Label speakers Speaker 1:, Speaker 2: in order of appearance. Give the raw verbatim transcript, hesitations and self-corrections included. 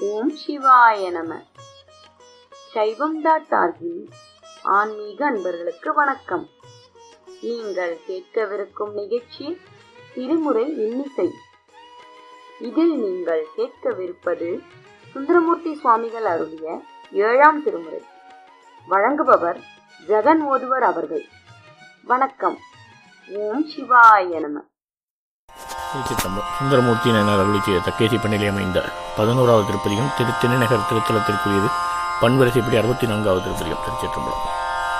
Speaker 1: ஓம் சிவாய நம. சைவம் டாட் ஆர்கின் ஆன்மீக அன்பர்களுக்கு வணக்கம். நீங்கள் கேட்கவிருக்கும் நிகழ்ச்சி திருமுறை இன்னிசை. இதில் நீங்கள் கேட்கவிருப்பது சுந்தரமூர்த்தி சுவாமிகள் அருளிய ஏழாம் திருமுறை. வழங்குபவர் ஜெகன் ஓதுவர் அவர்கள். வணக்கம். ஓம் சிவாய நம.
Speaker 2: சுந்தரமூர்த்தி நாயனார் அருளி செய்த தக்கேசி பண்ணிலே அமைந்த பதினோராவது திருப்பதிகம் திரு திருநகர் திருத்தலத்திற்குரியது. பன்வரிசைப்படி அறுபத்தி நான்காவது திருப்பதிகம். திருச்சிற்றம்பலம்.